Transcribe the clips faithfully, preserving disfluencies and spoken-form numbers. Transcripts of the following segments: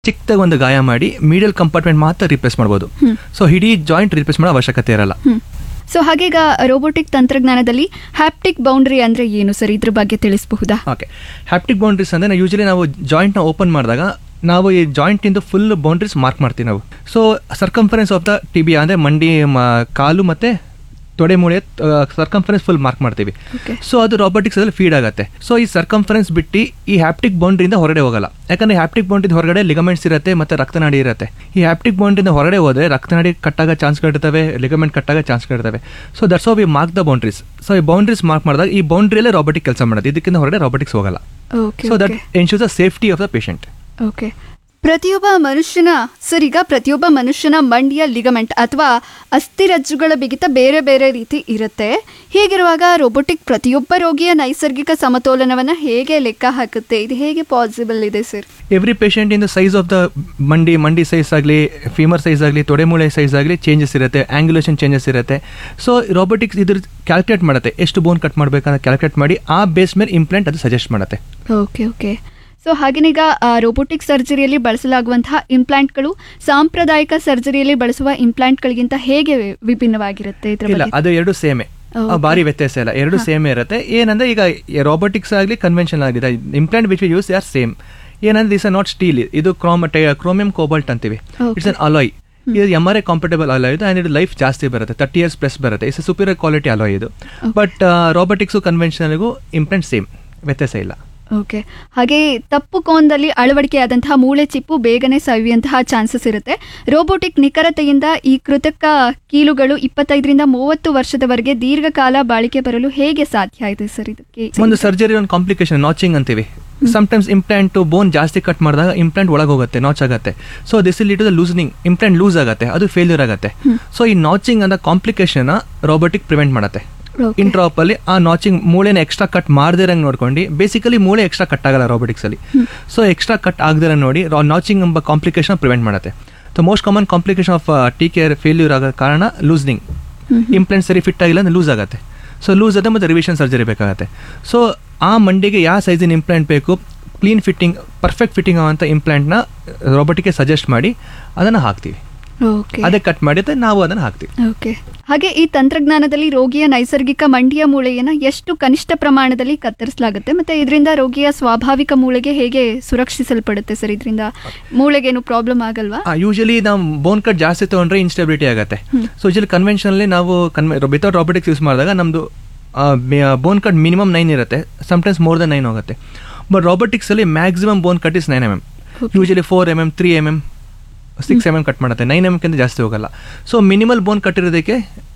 ಚಿಕ್ಕದಾಗ ಒಂದು ಗಾಯ ಮಾಡಿ ಮೀಡಿಯಲ್ ಕಂಪಾರ್ಟ್ಮೆಂಟ್ ಮಾತ್ರ ರಿಪ್ಲೇಸ್ ಮಾಡ್ಬೋದು. ಸೊ ಇಡೀ ಜಾಯಿಂಟ್ ರಿಪ್ಲೇಸ್ ಮಾಡೋ ಅವಶ್ಯಕತೆ ಇರಲ್ಲ. ಸೊ ಹಾಗೀಗ ರೋಬೋಟಿಕ್ ತಂತ್ರಜ್ಞಾನದಲ್ಲಿ ಹ್ಯಾಪ್ಟಿಕ್ ಬೌಂಡ್ರಿ ಅಂದ್ರೆ ಏನು ಸರ್, ಇದ್ರ ಬಗ್ಗೆ ತಿಳಿಸಬಹುದಾ? ಓಕೆ, ಹ್ಯಾಪ್ಟಿಕ್ ಬೌಂಡ್ರೀಸ್ ಅಂದ್ರೆ ಯೂಶಲಿ ನಾವು ಜಾಯಿಂಟ್ನ ಓಪನ್ ಮಾಡಿದಾಗ ನಾವು ಈ ಜಾಯಿಂಟ್ ಇಂದ ಫುಲ್ ಬೌಂಡ್ರೀಸ್ ಮಾರ್ಕ್ ಮಾಡ್ತೀವಿ ನಾವು. So circumference of the tibia ಅಂದ್ರೆ ಮಂಡಿ ಕಾಲು ಮತ್ತೆ ತೊಡೆ ಮೂಳೆ ಸರ್ಕಂಫರೆನ್ಸ್ ಫುಲ್ ಮಾರ್ಕ್ ಮಾಡ್ತೀವಿ. ಸೊ ಅದು ರಾಬೋಟಿಕ್ಸ್ ಅಲ್ಲಿ ಫೀಡ್ ಆಗುತ್ತೆ. ಸೊ ಈ ಸರ್ಕಂಫರೆನ್ಸ್ ಬಿಟ್ಟು ಈ ಹ್ಯಾಪ್ಟಿಕ್ ಬೌಂಡ್ರಿಯಿಂದ ಹೊರಗಡೆ ಹೋಗಲ್ಲ. ಯಾಕಂದ್ರೆ ಹ್ಯಾಪ್ಟಿಕ್ ಬೌಂಡ್ರಿ ಹೊರಗಡೆ ಲಿಗಮೆಂಟ್ಸ್ ಇರುತ್ತೆ ಮತ್ತೆ ರಕ್ತನಾಡಿ ಇರುತ್ತೆ. ಈ ಹ್ಯಾಪ್ಟಿಕ್ ಬೌಂಡ್ರಿಂದ ಹೊರಗಡೆ ಹೋದ್ರೆ ರಕ್ತನಾಡಿ ಕಟ್ಟಾಗ ಚಾನ್ಸ್ಗಳಿರ್ತವೆ, ligament ಕಟ್ಟಾಗ ಚಾನ್ಸ್ಗಳಿರ್ತವೆ. So that's how we mark the boundaries. So ಈ ಬೌಂಡ್ರೀಸ್ ಮಾರ್ಕ್ ಮಾಡಿದಾಗ ಈ ಬೌಂಡ್ರಿಯಲ್ಲೇ ರಾಬೋಟಿಕ್ ಕೆಲಸ ಮಾಡೋದು, ಇದಕ್ಕಿಂತ ಹೊರಗಡೆ ರಾಬೋಟಿಕ್ಸ್ ಹೋಗಲ್ಲ. So that ensures the safety of the patient. Okay, ಪ್ರತಿಯೊಬ್ಬ ಮನುಷ್ಯನ ಸರ್ ಈಗ ಪ್ರತಿಯೊಬ್ಬ ಮನುಷ್ಯನ ಮಂಡಿಯ ಲಿಗಮೆಂಟ್ ಅಥವಾ ಅಸ್ಥಿರಜ್ಜುಗಳ ಬಿಗಿತ ಬೇರೆ ಬೇರೆ ರೀತಿ ಇರುತ್ತೆ. ಹೀಗಿರುವಾಗ ರೋಬೋಟಿಕ್ ಪ್ರತಿಯೊಬ್ಬ ರೋಗಿಯ ನೈಸರ್ಗಿಕ ಸಮತೋಲನವನ್ನು ಹೇಗೆ ಲೆಕ್ಕ ಹಾಕುತ್ತೆ? ಇದು ಹೇಗೆ ಪಾಸಿಬಲ್ ಇದೆ sir? Every patient in the size of the ಮಂಡಿ ಮಂಡಿ ಸೈಜ್ ಆಗಲಿ, ಫೀಮರ್ ಸೈಜ್ ಆಗಲಿ, ತೊಡೆಮೂಳೆ ಸೈಜ್ ಆಗಲಿ ಚೇಂಜಸ್ ಇರುತ್ತೆ, ಆಂಗ್ಯುಲೇಷನ್ ಚೇಂಜಸ್ ಇರುತ್ತೆ. ಸೊ ರೋಬೋಟಿಕ್ಸ್ ಇದ್ರ ಕ್ಯಾಲ್ಕುಲೇಟ್ ಮಾಡುತ್ತೆ, ಎಷ್ಟು ಬೋನ್ ಕಟ್ ಮಾಡಬೇಕಂತ ಕ್ಯಾಲ್ಕುಲೇಟ್ ಮಾಡಿ ಆ ಬೇಸ್ ಮೇಲೆ ಇಂಪ್ಲಾಂಟ್ ಅದು ಸಜೆಸ್ಟ್ ಮಾಡುತ್ತೆ. ಓಕೆ ಓಕೆ ಸೊ ಹಾಗೇನೀಗ ರೋಬೋಟಿಕ್ ಸರ್ಜರಿಯಲ್ಲಿ ಬಳಸಲಾಗುವಂತಹ ಇಂಪ್ಲಾಂಟ್ಗಳು ಸಾಂಪ್ರದಾಯಿಕ ಸರ್ಜರಿಯಲ್ಲಿ ಬಳಸುವ ಇಂಪ್ಲಾಂಟ್ಗಳಿಗಿಂತ ಹೇಗೆ ವಿಭಿನ್ನವಾಗಿರುತ್ತೆ? ಇಲ್ಲ, ಅದು ಎರಡು ಸೇಮೆ, ಭಾರಿ ವ್ಯತ್ಯಾಸ ಇಲ್ಲ, ಎರಡು ಸೇಮ್ ಇರುತ್ತೆ. ಏನಂದ್ರೆ ಈಗ ರೋಬೋಟಿಕ್ಸ್ ಆಗಲಿ ಕನ್ವೆನ್ಷನಲ್ ಆಗಿದೆ implant which we use are same. ಏನಂದ್ರೆ ದಿಸ್ ಆರ್ ನಾಟ್ ಸ್ಟೀಲ್, ಇದು ಕ್ರೋಮ್ ಕ್ರೋಮಿಯಂ ಕೋಬಾಲ್ಟ್ ಅಂತೀವಿ. It's an alloy. ಇದು ಎಮ್ ಆರ್ ಐ ಕಾಂಪಟೇಬಲ್ ಅಲಾಯ್ ಇದು, ಆ್ಯಂಡ್ ಇದು ಲೈಫ್ ಜಾಸ್ತಿ ಬರುತ್ತೆ, ತರ್ಟಿ ಇಯರ್ಸ್ ಪ್ಲಸ್ ಬರುತ್ತೆ. ಇಟ್ಸ್ ಸುಪೀರಿಯರ್ ಕ್ವಾಲಿಟಿ ಅಲಾಯ್ ಇದು. ಬಟ್ ರೋಬೋಟಿಕ್ಸು ಕನ್ವೆನ್ಷನಲ್ಗೂ ಇಂಪ್ಲಾಂಟ್ ಸೇಮ್, ವ್ಯತ್ಯಾಸ ಇಲ್ಲ. ಓಕೆ, ಹಾಗೆ ತಪ್ಪು ಕೋನದಲ್ಲಿ ಅಳವಡಿಕೆಯಾದಂತಹ ಮೂಳೆ ಚಿಪ್ಪು ಬೇಗನೆ ಸವಿಯುವಂತಹ ಚಾನ್ಸಸ್ ಇರುತ್ತೆ. ರೋಬೋಟಿಕ್ ನಿಖರತೆಯಿಂದ ಈ ಕೃತಕ ಕೀಲುಗಳು ಇಪ್ಪತ್ತೈದರಿಂದ ಮೂವತ್ತು ವರ್ಷದವರೆಗೆ ದೀರ್ಘಕಾಲ ಬಾಳಿಕೆ ಬರಲು ಹೇಗೆ ಸಾಧ್ಯ ಇದೆ ಸರ್? ಇದಕ್ಕೆ ಒಂದು ಸರ್ಜರಿ ಒಂದು ಕಾಂಪ್ಲಿಕೇಶನ್ ನಾಚಿಂಗ್ ಅಂತೀವಿ. ಸಮ್ಟೈಮ್ಸ್ ಇಂಪ್ಲಾಂಟ್ ಬೋನ್ ಜಾಸ್ತಿ ಕಟ್ ಮಾಡಿದಾಗ ಇಂಪ್ಲಾಂಟ್ ಒಳಗೆ ಹೋಗುತ್ತೆ, ನಾಚ್ ಆಗುತ್ತೆ. So this will lead to the loosening, implant loose ಆಗುತ್ತೆ, ಅದು ಫೇಲ್ಯೂರ್ ಆಗುತ್ತೆ. ಸೊ ಈ ನಾಚಿಂಗ್ ಅನ್ನೋ ಕಾಂಪ್ಲಿಕೇಶನ್ ರೋಬೋಟಿಕ್ ಪ್ರಿವೆಂಟ್ ಮಾಡುತ್ತೆ. ಇಂಟ್ರಾಪ್ ಅಲ್ಲಿ ಆ ನಾಚಿಂಗ್ ಮೂಳೆನ ಎಕ್ಸ್ಟ್ರಾ ಕಟ್ ಮಾಡದಿರಂಗೆ ನೋಡ್ಕೊಂಡು, ಬೇಸಿಕಲಿ ಮೂಳೆ ಎಕ್ಸ್ಟ್ರಾ ಕಟ್ ಆಗಲ್ಲ ರೋಬೋಟಿಕ್ಸ್ ಅಲ್ಲಿ. ಸೊ ಎಕ್ಸ್ಟ್ರಾ ಕಟ್ ಆಗದಿರ ನೋಡಿ ನಾಚಿಂಗ್ ಎಂಬ ಕಾಂಪ್ಲಿಕೇಶನ್ ಪ್ರಿವೆಂಟ್ ಮಾಡುತ್ತೆ. The most common complication of T care failure ಆಗೋ ಕಾರಣ ಲೂಸ್ನಿಂಗ್. ಇಂಪ್ಲಾಂಟ್ ಸರಿ ಫಿಟ್ ಆಗಿಲ್ಲ ಅಂದ್ರೆ ಲೂಸ್ ಆಗುತ್ತೆ. ಸೊ ಲೂಸ್ ಆದ ಮತ್ತೆ ರಿವಿಷನ್ ಸರ್ಜರಿ ಬೇಕಾಗುತ್ತೆ. ಸೊ ಆ ಮಂಡಿಗೆ ಯಾವ ಸೈಜಿನ ಇಂಪ್ಲಾಂಟ್ ಬೇಕು, ಕ್ಲೀನ್ ಫಿಟ್ಟಿಂಗ್ ಪರ್ಫೆಕ್ಟ್ ಫಿಟ್ಟಿಂಗ್ ಆಗುವಂಥ ಇಂಪ್ಲಾಂಟ್ನ ರೋಬೋಟಿಕ್ಗೆ ಸಜೆಸ್ಟ್ ಮಾಡಿ ಅದನ್ನು ಹಾಕ್ತೀವಿ. ಅದೇ ಕಟ್ ಮಾಡಿದ್ರೆ ನಾವು ಅದನ್ನು ಹಾಕ್ತೀವಿ. ಓಕೆ, ಹಾಗೆ ಈ ತಂತ್ರಜ್ಞಾನದಲ್ಲಿ ರೋಗಿಯ ನೈಸರ್ಗಿಕ ಮಂಡಿಯ ಮೂಳೆಯನ್ನು ಎಷ್ಟು ಕನಿಷ್ಠ ಪ್ರಮಾಣದಲ್ಲಿ ಕತ್ತರಿಸಲಾಗುತ್ತೆ ಮತ್ತೆ ಇದರಿಂದ ರೋಗಿಯ ಸ್ವಾಭಾವಿಕ ಮೂಳೆಗೆ ಹೇಗೆ ಸುರಕ್ಷಿಸಲ್ಪಡುತ್ತೆ ಸರ್? ಇದರಿಂದ ಮೂಳೆಗೇನು ಪ್ರಾಬ್ಲಮ್ ಆಗಲ್ವಾ? ಯೂಶಲಿ ನಾವು ಬೋನ್ ಕಟ್ ಜಾಸ್ತಿ ತಗೊಂಡ್ರೆ ಇನ್ಸ್ಟೆಬಿಲಿಟಿ ಆಗುತ್ತೆ. ಸೊ ಯೂಶಲಿ ಕನ್ವೆನ್ಷನಲ್ಲಿ ನಾವು ವಿತೌಟ್ ರಾಬೋಟಿಕ್ಸ್ ಯೂಸ್ ಮಾಡಿದಾಗ ನಮ್ದು ಬೋನ್ ಕಟ್ ಮಿನಿಮಮ್ ನೈನ್ ಇರುತ್ತೆ, ಸಮ್ಟೈಮ್ಸ್ ಮೋರ್ ದನ್ ನೈನ್ ಹೋಗುತ್ತೆ. ಬಟ್ ರಾಬೋಟಿಕ್ಸ್ ಅಲ್ಲಿ maximum bone cut is nine M M. Usually four M M, three M M, six M M cut ಮಾಡುತ್ತೆ, nine M ಎಮ್ಗಿಂತ ಜಾಸ್ತಿ ಹೋಗಲ್ಲ. So minimal bone ಕಟ್ಟಿರೋದಕ್ಕೆ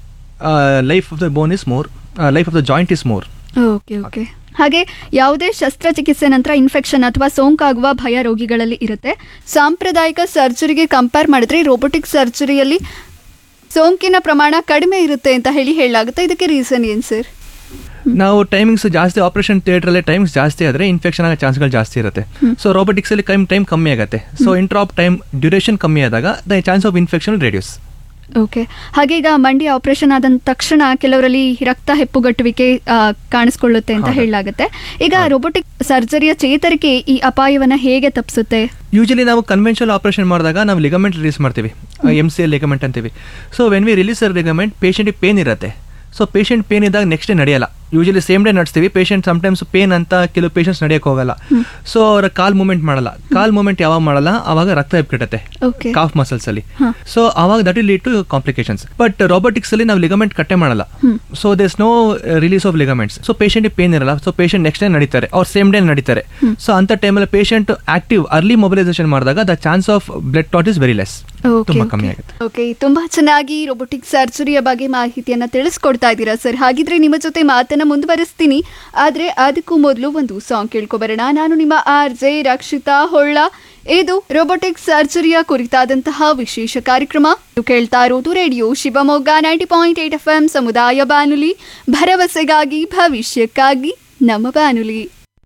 life of the bone is more, life of the joint is more. Okay okay ಹಾಗೆ ಯಾವುದೇ ಶಸ್ತ್ರಚಿಕಿತ್ಸೆ ನಂತರ infection ಅಥವಾ ಸೋಂಕಾಗುವ ಭಯ ರೋಗಿಗಳಲ್ಲಿ ಇರುತ್ತೆ. ಸಾಂಪ್ರದಾಯಿಕ ಸರ್ಜರಿಗೆ ಕಂಪೇರ್ ಮಾಡಿದ್ರೆ ರೋಬೋಟಿಕ್ ಸರ್ಜರಿಯಲ್ಲಿ ಸೋಂಕಿನ ಪ್ರಮಾಣ ಕಡಿಮೆ ಇರುತ್ತೆ ಅಂತ ಹೇಳಿ ಹೇಳಲಾಗುತ್ತೆ. ಇದಕ್ಕೆ ರೀಸನ್ ಏನು ಸರ್? ನಾವು ಟೈಮಿಂಗ್ಸ್ ಜಾಸ್ತಿ, ಆಪರೇಷನ್ ಥಿಯೇಟ್ರಲ್ಲಿ ಟೈಮ್ಸ್ ಜಾಸ್ತಿ ಆದರೆ ಇನ್ಫೆಕ್ಷನ್ ಆಗೋ ಚಾನ್ಸ್ಗಳು ಜಾಸ್ತಿ ಇರುತ್ತೆ. ಸೊ ರೋಬೋಟಿಕ್ಸಲ್ಲಿ ಟೈಮ್ ಟೈಮ್ ಕಮ್ಮಿ ಆಗುತ್ತೆ. ಸೊ ಇಂಟ್ರಾಪ್ ಟೈಮ್ ಡ್ಯೂರೇಷನ್ ಕಮ್ಮಿ ಆದಾಗ the chance of infection reduce. Okay, ಹಾಗೆ ಈಗ ಮಂಡಿ ಆಪರೇಷನ್ ಆದ ತಕ್ಷಣ ಕೆಲವರಲ್ಲಿ ರಕ್ತ ಹೆಪ್ಪುಗಟ್ಟುವಿಕೆ ಕಾಣಿಸ್ಕೊಳ್ಳುತ್ತೆ ಅಂತ ಹೇಳಲಾಗುತ್ತೆ. ಈಗ ರೋಬೋಟಿಕ್ ಸರ್ಜರಿಯ ಚೇತರಿಕೆ ಈ ಅಪಾಯವನ್ನು ಹೇಗೆ ತಪ್ಪಿಸುತ್ತೆ? ಯೂಶಲಿ ನಾವು ಕನ್ವೆನ್ಷನಲ್ ಆಪರೇಷನ್ ಮಾಡಿದಾಗ ನಾವು ಲಿಗಮೆಂಟ್ ರಿಲೀಸ್ ಮಾಡ್ತೀವಿ, ಎಮ್ ಸಿ ಎಲ್ ಲಿಗಮೆಂಟ್ ಅಂತೀವಿ. So when we release ligament ಪೇಷಂಟಿಗೆ pain ಇರುತ್ತೆ. ಸೊ ಪೇಷಂಟ್ ಪೇನ್ ಇದ್ದಾಗ ನೆಕ್ಸ್ಟ್ ಡೇ ನಡೆಯಲ್ಲ. Usually same day ನಡೆಸ್ತೀವಿ. Patient sometimes pain ಅಂತ ಕೆಲವು ಪೇಷಂಟ್ಸ್ ನಡೆಯೋಕೆ ಹೋಗಲ್ಲ. ಸೊ ಅವರ ಕಾಲ್ ಮೂವ್ಮೆಂಟ್ ಮಾಡಲ್ಲ. ಕಾಲ್ ಮೂವ್ಮೆಂಟ್ ಯಾವಾಗ ಮಾಡಲ್ಲ ಅವಾಗ ರಕ್ತ ಹೆಪ್ಪಿಡುತ್ತೆ ಕಾಫ್ ಮಸಲ್ಸ್ ಅಲ್ಲಿ. ಸೊ ಅವಾಗ that will lead to complications. But robotics ಅಲ್ಲಿ ನಾವು ಲಿಗಮೆಂಟ್ ಕಟ್ಟೆ ಮಾಡಲ್ಲ. So there's no release of ligaments. So patient pain ಇರಲ್ಲ. ಸೊ ಪೇಷಂಟ್ ನೆಕ್ಸ್ಟ್ ಡೇ ನಡೀತಾರೆ, ಅವ್ರು ಸೇಮ್ ಡೇ ನಡೀತಾರೆ. ಸೊ ಅಂತ ಟೈಮಲ್ಲಿ ಪೇಷಂಟ್ ಆಕ್ಟಿವ್ ಅರ್ಲಿ ಮೊಬಿಲೈಸೇಷನ್ ಮಾಡಿದಾಗ the chance of blood clot is very less, ತುಂಬಾ ಕಮ್ಮಿ ಆಗುತ್ತೆ. ಓಕೆ, ತುಂಬಾ ಚೆನ್ನಾಗಿ ರೋಬೋಟಿಕ್ ಸರ್ಜರಿಯ ಬಗ್ಗೆ ಮಾಹಿತಿಯನ್ನ ತಿಳಿಸ್ಕೊಡ್ತಾ ಇದ್ದೀರಾ ಸರ್. ಹಾಗಿದ್ರೆ ನಿಮ್ಮ ಜೊತೆ ಮಾತನ್ನ ಮುಂದುವರಿಸ್ತೀನಿ, ಆದ್ರೆ ಅದಕ್ಕೂ ಮೊದಲು ಒಂದು ಸಾಂಗ್ ಕೇಳ್ಕೊಬರೋಣ. ನಾನು ನಿಮ್ಮ ಆರ್ ಜೆ ರಕ್ಷಿತಾ ಹೊಳ್ಳ. ಇದು ರೋಬೋಟಿಕ್ ಸರ್ಜರಿಯ ಕುರಿತಾದಂತಹ ವಿಶೇಷ ಕಾರ್ಯಕ್ರಮ. ಕೇಳ್ತಾ ಇರೋದು radio Shivamogga ninety point eight F M ಸಮುದಾಯ ಬಾನುಲಿ, ಭರವಸೆಗಾಗಿ ಭವಿಷ್ಯಕ್ಕಾಗಿ ನಮ್ಮ ಬಾನುಲಿ.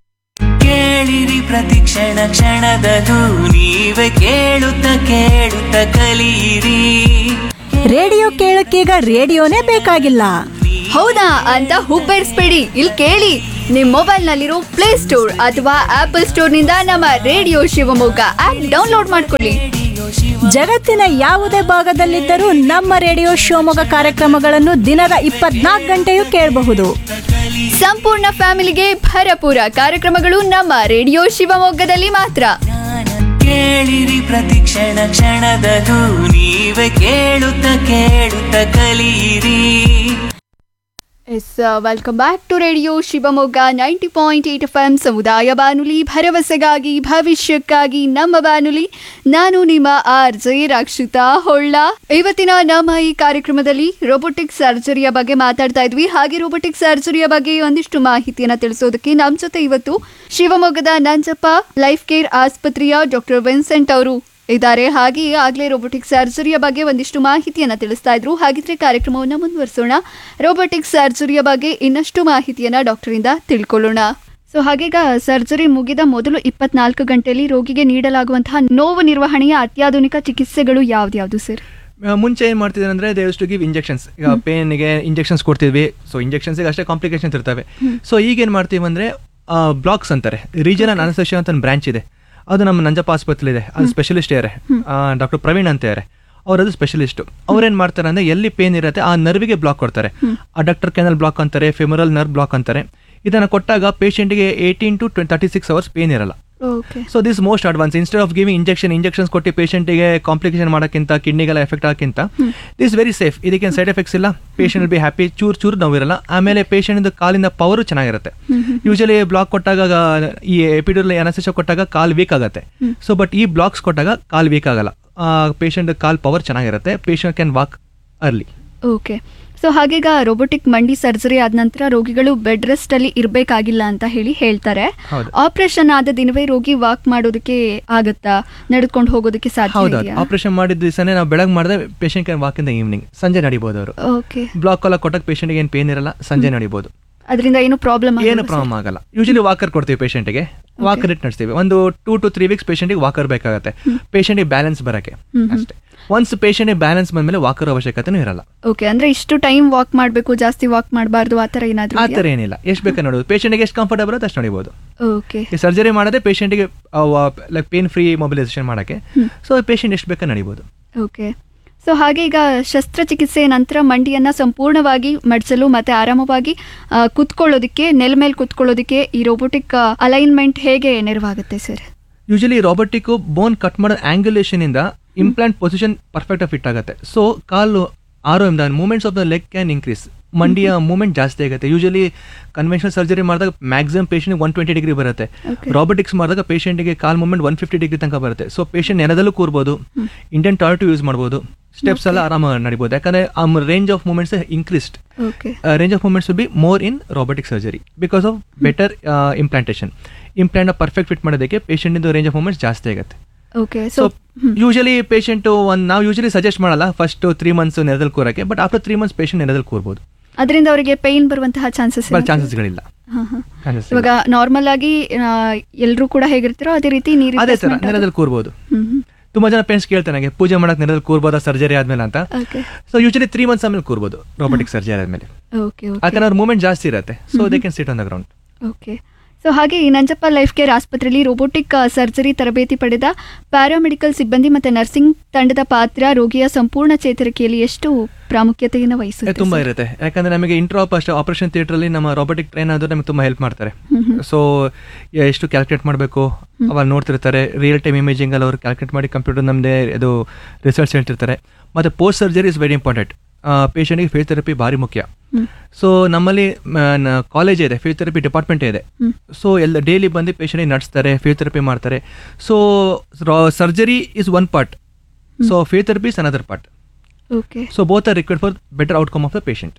ಕೇಳಿರಿ ಪ್ರತಿ ಕ್ಷಣ ಕ್ಷಣದದು ನೀವೇ ಕೇಳುತ್ತ ಕೇಳುತ್ತ ಕಲಿಯಿರಿ. ರೇಡಿಯೋ ಕೇಳಕ್ಕೀಗ ರೇಡಿಯೋನೇ ಬೇಕಾಗಿಲ್ಲ. ಹೌದಾ ಅಂತ ಹುಬ್ಬೇರಿಸ್ಬೇಡಿ, ಇಲ್ಲಿ ಕೇಳಿ. ನಿಮ್ ಮೊಬೈಲ್ ನಲ್ಲಿರೋ ಪ್ಲೇ ಸ್ಟೋರ್ ಅಥವಾ ಆಪಲ್ ಸ್ಟೋರ್ ನಿಂದ ನಮ್ಮ ರೇಡಿಯೋ ಶಿವಮೊಗ್ಗ ಆಪ್ ಡೌನ್ಲೋಡ್ ಮಾಡ್ಕೊಳ್ಳಿ. ಜಗತ್ತಿನ ಯಾವುದೇ ಭಾಗದಲ್ಲಿದ್ದರೂ ನಮ್ಮ ರೇಡಿಯೋ ಶಿವಮೊಗ್ಗ ಕಾರ್ಯಕ್ರಮಗಳನ್ನು ದಿನದ ಇಪ್ಪತ್ನಾಲ್ಕು ಗಂಟೆಯೂ ಕೇಳಬಹುದು. ಸಂಪೂರ್ಣ ಫ್ಯಾಮಿಲಿಗೆ ಭರಪೂರ ಕಾರ್ಯಕ್ರಮಗಳು ನಮ್ಮ ರೇಡಿಯೋ ಶಿವಮೊಗ್ಗದಲ್ಲಿ ಮಾತ್ರ. ಕೇಳಿರಿ ಪ್ರತಿಕ್ಷಣ ಕ್ಷಣದದು ನೀವೇ ಕೇಳುತ್ತ ಕೇಳುತ್ತ ಕಲಿಯಿರಿ. S welcome back to radio Shivamogga ninety point eight F M ಸಮುದಾಯ ಬಾನುಲಿ, ಭರವಸೆಗಾಗಿ ಭವಿಷ್ಯಕ್ಕಾಗಿ ನಮ್ಮ ಬಾನುಲಿ. ನಾನು ನಿಮ್ಮ ಆರ್ ಜೆ ರಕ್ಷಿತಾ ಹೊಳ್ಳ. ಇವತ್ತಿನ ನಮ್ಮ ಈ ಕಾರ್ಯಕ್ರಮದಲ್ಲಿ ರೋಬೋಟಿಕ್ ಸರ್ಜರಿಯ ಬಗ್ಗೆ ಮಾತಾಡ್ತಾ ಇದ್ವಿ. ಹಾಗೆ ರೋಬೋಟಿಕ್ ಸರ್ಜರಿಯ ಬಗ್ಗೆ ಒಂದಿಷ್ಟು ಮಾಹಿತಿಯನ್ನ ತಿಳಿಸೋದಕ್ಕೆ ನಮ್ಮ ಜೊತೆ ಇವತ್ತು ಶಿವಮೊಗ್ಗದ ನಂಜಪ್ಪ ಲೈಫ್ ಕೇರ್ ಆಸ್ಪತ್ರೆಯ ಡಾಕ್ಟರ್ ವಿನ್ಸೆಂಟ್ ಅವರು ಇದ್ದಾರೆ. ಹಾಗೆ ಆಗ್ಲೇ ರೋಬೋಟಿಕ್ ಸರ್ಜರಿಯ ಬಗ್ಗೆ ಒಂದಿಷ್ಟು ಮಾಹಿತಿಯನ್ನ ತಿಳಿಸ್ತಾ ಇದ್ರು. ಹಾಗಿದ್ರೆ ಕಾರ್ಯಕ್ರಮವನ್ನು ಮುಂದುವರಿಸೋಣ. ರೋಬೋಟಿಕ್ ಸರ್ಜರಿಯ ಬಗ್ಗೆ ಇನ್ನಷ್ಟು ಮಾಹಿತಿಯನ್ನ ಡಾಕ್ಟರ್ ಇಂದ ತಿಳ್ಕೊಳ್ಳೋಣ. ಸೊ ಹಾಗೀಗ ಸರ್ಜರಿ ಮುಗಿದ ಮೊದಲು ಇಪ್ಪತ್ನಾಲ್ಕು ಗಂಟೆಯಲ್ಲಿ ರೋಗಿಗೆ ನೀಡಲಾಗುವಂತಹ ನೋವು ನಿರ್ವಹಣೆಯ ಅತ್ಯಾಧುನಿಕ ಚಿಕಿತ್ಸೆಗಳು ಯಾವ್ದ್ಯಾವ್ದು ಸರ್? ಮುಂಚೆ ಏನು ಮಾಡ್ತಿದ್ದಾರೆ ಅಂದರೆ they use to give injections. ಈಗ ಪೇನ್ಗೆ ಇಂಜೆಕ್ಷನ್ಸ್ ಕೊಡ್ತಿದ್ವಿ. ಸೊ ಇಂಜೆಕ್ಷನ್ಸ್ಗೆ ಅಷ್ಟೇ ಕಾಂಪ್ಲಿಕೇಶನ್ಸ್ ಇರ್ತವೆ. ಸೊ ಈಗೇನು ಮಾಡ್ತೀವಿ ಅಂದರೆ ಬ್ಲಾಕ್ಸ್ ಅಂತಾರೆ, ರೀಜನಲ್ ಅನಸ್ತೇಶಿಯಾ ಅಂತ ಒಂದು ಬ್ರಾಂಚ್ ಇದೆ. ಅದು ನಮ್ಮ ನಂಜಪ್ಪ ಆಸ್ಪತ್ರೆ ಇದೆ, ಅದು ಸ್ಪೆಷಲಿಸ್ಟ್ ಇದ್ದಾರೆ, ಡಾಕ್ಟರ್ ಪ್ರವೀಣ್ ಅಂತ ಇದ್ದಾರೆ. ಅವ್ರು ಅದು ಸ್ಪೆಷಲಿಸ್ಟು. ಅವ್ರೇನು ಮಾಡ್ತಾರೆ ಅಂದರೆ ಎಲ್ಲಿ ಪೇನ್ ಇರುತ್ತೆ ಆ ನರ್ವಿಗೆ ಬ್ಲಾಕ್ ಕೊಡ್ತಾರೆ. ಅಡಕ್ಟರ್ ಕೆನಲ್ ಬ್ಲಾಕ್ ಅಂತಾರೆ, ಫೆಮರಲ್ ನರ್ವ್ ಬ್ಲಾಕ್ ಅಂತಾರೆ. ಇದನ್ನು ಕೊಟ್ಟಾಗ ಪೇಷಂಟ್ಗೆ eighteen to thirty six hours pain ಇರಲ್ಲ. So this most advance. Instead of giving injection injections ಕೊಟ್ಟು ಪೇಷಂಟಿಗೆ ಕಾಂಪ್ಲಿಕೇಶನ್ ಮಾಡೋಕ್ಕಿಂತ, ಕಿಡ್ನಿಗೆಲ್ಲ ಎಫೆಕ್ಟ್ ಆಗೋಕ್ಕಿಂತ ದಿಸ್ ವೆರಿ ಸೇಫ್. ಇದಕ್ಕೇನು ಸೈಡ್ ಎಫೆಕ್ಟ್ಸ್ ಇಲ್ಲ. ಪೇಷಂಟ್ ಬಿ ಹ್ಯಾಪಿ, ಚೂರು ಚೂರು ನೋವಿರಲ್ಲ. ಆಮೇಲೆ ಪೇಷಂಟ್ ಕಾಲಿಂದ ಪವರು ಚೆನ್ನಾಗಿರುತ್ತೆ. ಯೂಶಲಿ ಬ್ಲಾಕ್ ಕೊಟ್ಟಾಗ ಈ ಎಪಿಡ್ಯೂರಲ್ ಅನಸ್ತೇಶಿಯಾ ಕೊಟ್ಟಾಗ ಕಾಲ್ ವೀಕ್ ಆಗುತ್ತೆ. ಸೊ ಬಟ್ ಈ ಬ್ಲಾಕ್ಸ್ ಕೊಟ್ಟಾಗ ಕಾಲ್ ವೀಕ್ ಆಗಲ್ಲ. ಪೇಷಂಟ್ ಕಾಲ್ ಪವರ್ ಚೆನ್ನಾಗಿರುತ್ತೆ. Patient can walk early. Okay. So ಹಾಗೀಗ robotic ಮಂಡಿ ಸರ್ಜರಿ ಆದ ನಂತರ ರೋಗಿಗಳು ಬೆಡ್ ರೆಸ್ಟ್ ಅಲ್ಲಿ ಇರಬೇಕಾಗಿಲ್ಲ ಅಂತ ಹೇಳಿ ಹೇಳ್ತಾರೆ. ಆಪರೇಷನ್ ಆದ ದಿನವೇ ರೋಗಿ ವಾಕ್ ಮಾಡೋದಕ್ಕೆ ಆಗತ್ತಾ, ನಡೆದುಕೊಂಡು ಹೋಗೋದಕ್ಕೆ ಸಾಧ್ಯ ಇದೆಯಾ? ಆಪರೇಷನ್ ಮಾಡಿದ ದಿವಸನೇ ನಾವು ಬೆಳಗ್ಗೆ ಮಾಡಿದ್ರೆ patient can walk in the evening. ಸಂಜೆ ನಡಿಬಹುದು ಅವರು. ಓಕೆ. ಬ್ಲಾಕ್ ಎಲ್ಲ ಕೊಟ್ಟಾಗ ಪೇಷಂಟ್ಗೆ ಏನು ಪೇನ್ ಇರಲ್ಲ, ಸಂಜೆ ನಡಿಬಹುದು. ಅದರಿಂದ ಏನು ಪ್ರಾಬ್ಲಮ್ ಏನು ಪ್ರಾಬ್ಲಮ್ ಆಗಲ್ಲ. ಯೂಶಲಿ ವಾಕರ್ ಕೊಡ್ತೀವಿ ಪೇಷಂಟ್ಗೆ, ವಾಕರ್ ಇಟ್ಟು ನಡೆಸ್ತೀವಿ. ಒಂದು two to three weeks ಪೇಷಂಟಿಗೆ walker ಬೇಕಾಗುತ್ತೆ, ಪೇಷಂಟಿಗೆ ಬ್ಯಾಲೆನ್ಸ್ ಬರಕ್ಕೆ ಅಷ್ಟೇ. ಒನ್ಸ್ ಪೇಷಂಟ್ ಬ್ಯಾಲೆನ್ಸ್ ಬಂದ್ಮೇಲೆ ವಾಕರ್ ಅವಶ್ಯಕತೆನೂ ಇರಲ್ಲ. ಓಕೆ. ಅಂದ್ರೆ ಇಷ್ಟು ಟೈಮ್ ವಾಕ್ ಮಾಡಬೇಕು, ಜಾಸ್ತಿ ವಾಕ್ ಮಾಡಬಾರ್ದು, ಆ ತರ ಏನಾದ್ರು? ಆ ಥರ ಏನಿಲ್ಲ. ಎಷ್ಟು ಬೇಕಾ ನೋಡೋದು, ಪೇಷಂಟ್ಗೆ ಎಷ್ಟು ಕಂಫರ್ಟಬಲ್ ಅಷ್ಟು ಅಷ್ಟು ನೋಡಬಹುದು. ಓಕೆ. ಈ ಸರ್ಜರಿ ಮಾಡೋದೇ ಪೇಷಂಟ್ಗೆ ಲೈಕ್ ಪೇನ್ ಫ್ರೀ ಮೊಬಿಲೈಸೇಷನ್ ಮಾಡಕ್ಕೆ. ಸೊ ಪೇಷಂಟ್ ಎಷ್ಟು ಬೇಕಾ ನಡಿಬಹುದು. ಓಕೆ. ಸೊ ಹಾಗೆ ಈಗ ಶಸ್ತ್ರಚಿಕಿತ್ಸೆ ನಂತರ ಮಂಡಿಯನ್ನು ಸಂಪೂರ್ಣವಾಗಿ ಮಡಿಸಲು ಮತ್ತು ಆರಾಮವಾಗಿ ಕುತ್ಕೊಳ್ಳೋದಕ್ಕೆ, ನೆಲ ಮೇಲೆ ಕುತ್ಕೊಳ್ಳೋದಕ್ಕೆ ಈ ರೋಬೋಟಿಕ್ ಅಲೈನ್ಮೆಂಟ್ ಹೇಗೆ ನೆರವಾಗುತ್ತೆ ಸರ್? ಯೂಶಲಿ ರೋಬೋಟಿಕ್ ಬೋನ್ ಕಟ್ ಮಾಡೋ ಆಂಗ್ಯುಲೇಷನ್ ಇಂದ ಇಂಪ್ಲಾಂಟ್ ಪೊಸಿಷನ್ ಪರ್ಫೆಕ್ಟ್ ಆಗಿ ಫಿಟ್ ಆಗುತ್ತೆ. ಸೊ ಕಾಲು ಆರೋಗ್ಯದ movements of the leg can increase. ಮಂಡಿಯ movement ಜಾಸ್ತಿ ಆಗುತ್ತೆ. ಯೂಶಲಿ ಕನ್ವೆನ್ಷನಲ್ ಸರ್ಜರಿ ಮಾಡಿದಾಗ maximum patient one twenty degree ಬರುತ್ತೆ. ರೋಬೋಟಿಕ್ಸ್ ಮಾಡಿದಾಗ ಪೇಷಂಟ್ಗೆ ಕಾಲ್ ಮೂವ್ಮೆಂಟ್ ಒನ್ ಫಿಫ್ಟಿ ಡಿಗ್ರಿ ತನಕ ಬರುತ್ತೆ. So patient ನೆಲದಲ್ಲೂ ಕೂರ್ಬೋದು, Indian toilet use ಮಾಡ್ಬೋದು, ಸ್ಟೆಪ್ಸ್ ಎಲ್ಲ ಆರಾಮಾಗಿ ನಡಿಬೋದು. ಯಾಕಂದ್ರೆ ಆ range of movements increased. Range of movements will be more in robotic surgery because of better implantation. Implant perfect fit ಮಾಡೋದಕ್ಕೆ patient into range of movements ಜಾಸ್ತಿ ಆಗುತ್ತೆ. Okay. So usually patient ಒಂದು ನಾವು ಯೂಶಲಿ ಸಜೆಸ್ಟ್ ಮಾಡಲ್ಲ first three months ನೆಲದಲ್ಲಿ ಕೂರಕ್ಕೆ, but after three months patient ನೆಲದಲ್ಲಿ ಕೂರ್ಬೋದು. ಅದರಿಂದ ಅವರಿಗೆ ಪೈನ್ ಬರುವಂತಹ ಚಾನ್ಸಸ್ ಚಾನ್ಸಸ್ಗಳಿಲ್ಲ. ಇವಾಗ ನಾರ್ಮಲ್ ಆಗಿ ಎಲ್ಲರೂ ಕೂಡ ಹೇಗಿರ್ತಾರೋ ಅದೇ ರೀತಿ ನೀರು ಅದೇ ತರ ನೆಲದಲ್ಲಿ ಕೂರ್ಬೋದು. ತುಂಬಾ ಜನ ಪೇರೆಂಟ್ಸ್ ಕೇಳ್ತಾರೆ ನನಗೆ ಪೂಜೆ ಮಾಡಕ್ ನೆಲದಲ್ಲಿ ಕೂರ್ಬೋದಾ ಸರ್ಜರಿ ಆದ್ಮೇಲೆ ಅಂತ. ಸೊ ಯೂಶಲಿ ತ್ರೀ ಮಂತ್ಸ್ ಆದ್ಮೇಲೆ ಕೂರ್ಬೋದು ರೋಬೋಟಿಕ್ ಸರ್ಜರಿ ಆದ್ಮೇಲೆ, ಯಾಕಂದ್ರೆ ಅವ್ರ ಮೂವ್ಮೆಂಟ್ ಜಾಸ್ತಿ ಇರುತ್ತೆ. So they can sit on the ground. Okay. So ಹಾಗೆ ಈ ನಂಜಪ್ಪ ಲೈಫ್ ಕೇರ್ ಆಸ್ಪತ್ರೆಯಲ್ಲಿ ರೋಬೋಟಿಕ್ ಸರ್ಜರಿ ತರಬೇತಿ ಪಡೆದ ಪ್ಯಾರಾಮೆಡಿಕಲ್ ಸಿಬ್ಬಂದಿ ಮತ್ತು ನರ್ಸಿಂಗ್ ತಂಡದ ಪಾತ್ರ ರೋಗಿಯ ಸಂಪೂರ್ಣ ಚೇತರಿಕೆಯಲ್ಲಿ ಎಷ್ಟು ಪ್ರಾಮುಖ್ಯತೆಯನ್ನು ವಹಿಸುತ್ತೆ? ತುಂಬಾ ಇರುತ್ತೆ. ಯಾಕಂದ್ರೆ ನಮಗೆ ಇಂಟ್ರಾಪ್ ಅಷ್ಟೇ ಆಪರೇಷನ್ ಥಿಯೇಟರ್ ಅಲ್ಲಿ ನಮ್ಮ ರೋಬೋಟಿಕ್ ಟ್ರೈನ್ ಆದ್ರೆ ನಮಗೆ ತುಂಬಾ ಹೆಲ್ಪ್ ಮಾಡ್ತಾರೆ. ಸೊ ಎಷ್ಟು ಕ್ಯಾಲ್ಕುಲೇಟ್ ಮಾಡಬೇಕು ಅವಾಗ ನೋಡ್ತಿರ್ತಾರೆ. ರಿಯಲ್ ಟೈಮ್ ಇಮೇಜಿಂಗ್ ಅಲ್ಲಿ ಅವರು ಕ್ಯಾಲ್ಕುಲೇಟ್ ಮಾಡಿ ಕಂಪ್ಯೂಟರ್ ನಮ್ದೇ ಇದು ರಿಸಲ್ಟ್ಸ್ ಹೇಳ್ತಿರ್ತಾರೆ. ಮತ್ತೆ post surgery is very important. ಪೇಷಂಟ್ಗೆ ಫಿಸಿಯೋಥೆರಪಿ ಭಾರಿ ಮುಖ್ಯ. ಸೊ ನಮ್ಮಲ್ಲಿ ಕಾಲೇಜ್ ಇದೆ, ಫಿಸಿಯೋಥೆರಪಿ ಡಿಪಾರ್ಟ್ಮೆಂಟ್ ಇದೆ. ಸೊ ಎಲ್ಲ ಡೈಲಿ ಬಂದು ಪೇಷಂಟ್ಗೆ ನಡೆಸ್ತಾರೆ, ಫಿಸಿಯೋಥೆರಪಿ ಮಾಡ್ತಾರೆ. So surgery is one part, so physiotherapy is another part. Okay. So both are required for better outcome of the patient.